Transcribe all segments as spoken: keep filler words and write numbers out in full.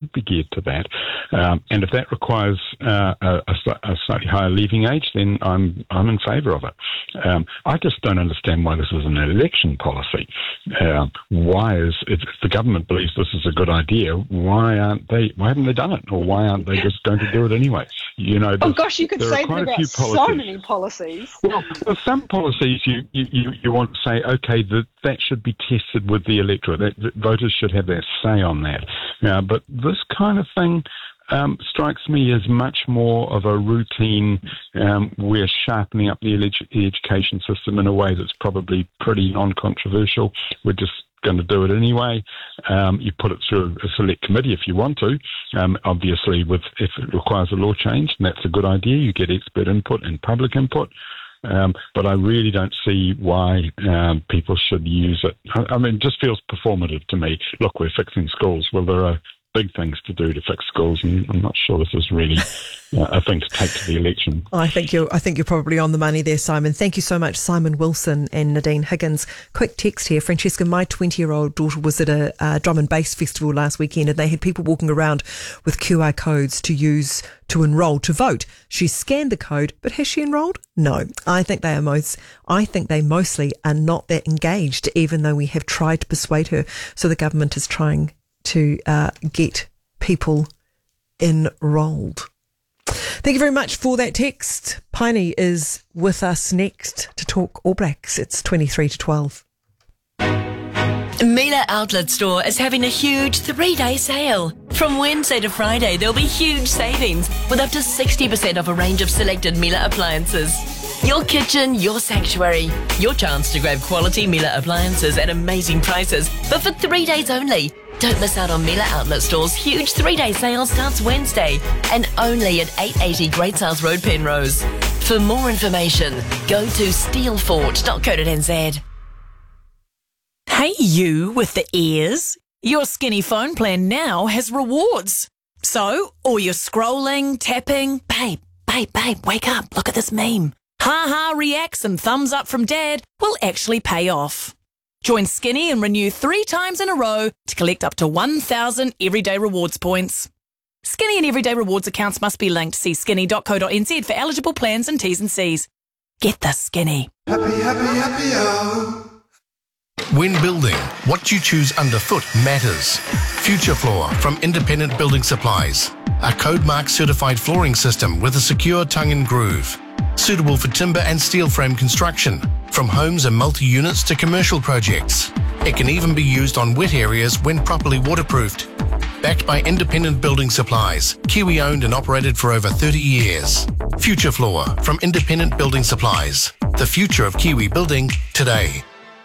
should be geared to that. Um, and if that requires uh, a, a, a slightly higher leaving age, then I'm I'm in favour of it. Um, I just don't understand why this is an election policy. Uh, why is if the government believes this is a good idea, why aren't they? Why haven't they done it, or why aren't they just going to do it anyway? You know, oh gosh, you could there say are quite that a about few so many policies. Well, well some policies you, you, you want to say, okay, that that should be tested with the electorate. That, that voters should have their say on that. Uh, but this kind of thing um, strikes me as much more of a routine. Um, we're sharpening up the, edu- the education system in a way that's probably pretty non-controversial. We're just going to do it anyway. Um, you put it through a select committee if you want to. Um, obviously, with if it requires a law change, and that's a good idea. You get expert input and public input. Um, but I really don't see why um, people should use it. I, I mean, it just feels performative to me. Look, we're fixing schools. Well, there are big things to do to fix schools, and I'm not sure this is really uh, a thing to take to the election. I think you're. I think you're probably on the money there, Simon. Thank you so much, Simon Wilson and Nadine Higgins. Quick text here, Francesca. My twenty-year-old daughter was at a uh, drum and bass festival last weekend, and they had people walking around with Q R codes to use to enrol to vote. She scanned the code, but has she enrolled? No. I think they are most. I think they mostly are not that engaged, even though we have tried to persuade her. So the government is trying to uh, get people enrolled. Thank you very much for that text. Piney is with us next to talk All Blacks. It's twenty-three to twelve. Miele Outlet Store is having a huge three-day sale. From Wednesday to Friday, there'll be huge savings with up to sixty percent off a range of selected Miele appliances. Your kitchen, your sanctuary. Your chance to grab quality Miele appliances at amazing prices, but for three days only. Don't miss out on Miele Outlet Store's huge three-day sale starts Wednesday and only at eight eighty Great South Road, Penrose. For more information, go to steelfort dot co dot n z. Hey you with the ears. Your Skinny phone plan now has rewards. So, all your scrolling, tapping, babe, babe, babe, wake up, look at this meme. Ha-ha reacts and thumbs up from dad will actually pay off. Join Skinny and renew three times in a row to collect up to one thousand Everyday Rewards points. Skinny and Everyday Rewards accounts must be linked. See skinny dot co dot n z for eligible plans and T's and C's. Get the Skinny. Happy, happy, happy, oh. When building, what you choose underfoot matters. Future Floor from Independent Building Supplies. A code mark certified flooring system with a secure tongue and groove. Suitable for timber and steel frame construction, from homes and multi-units to commercial projects. It can even be used on wet areas when properly waterproofed. Backed by Independent Building Supplies, Kiwi owned and operated for over thirty years. Future Floor from Independent Building Supplies. The future of Kiwi building today.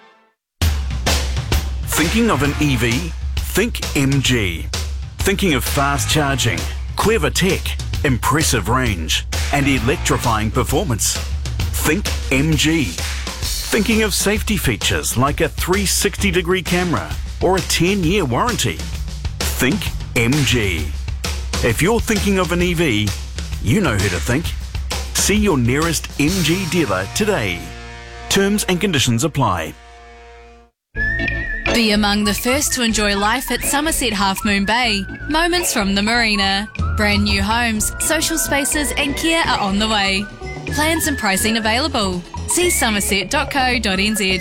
Thinking of an E V? Think M G. Thinking of fast charging, clever tech, impressive range, and electrifying performance? Think M G. Thinking of safety features like a three sixty degree camera or a ten year warranty? Think M G. If you're thinking of an E V, you know who to think. See your nearest M G dealer today. Terms and conditions apply. Be among the first to enjoy life at Somerset Half Moon Bay. Moments from the marina. Brand new homes, social spaces and care are on the way. Plans and pricing available. See somerset dot co dot n z.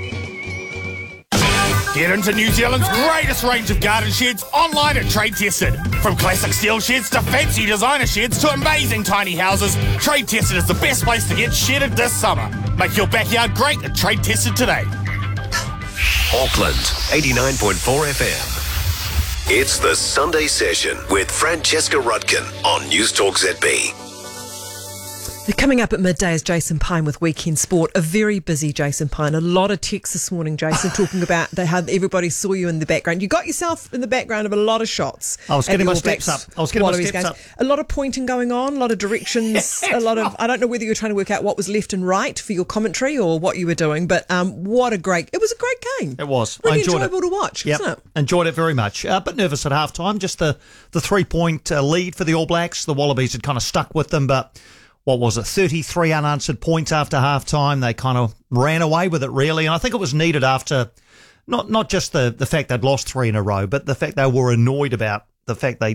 Get into New Zealand's greatest range of garden sheds online at Trade Tested. From classic steel sheds to fancy designer sheds to amazing tiny houses, Trade Tested is the best place to get shedded this summer. Make your backyard great at Trade Tested today. Auckland, eighty-nine point four F M. It's the Sunday Session with Francesca Rudkin on News Talk Z B. Coming up at midday is Jason Pine with Weekend Sport. A very busy Jason Pine. A lot of texts this morning, Jason, talking about the, how everybody saw you in the background. You got yourself in the background of a lot of shots. I was getting my steps up. I was getting my steps games. up. A lot of pointing going on, a lot of directions, a lot of, I don't know whether you were trying to work out what was left and right for your commentary or what you were doing, but um, what a great, it was a great game. It was. Really I enjoyed enjoyable it. to watch, yep. wasn't it? Enjoyed it very much. A uh, bit nervous at half time. Just the, the three-point uh, lead for the All Blacks. The Wallabies had kind of stuck with them, but what was it, thirty-three unanswered points after half-time. They kind of ran away with it, really, and I think it was needed after not not just the, the fact they'd lost three in a row, but the fact they were annoyed about the fact they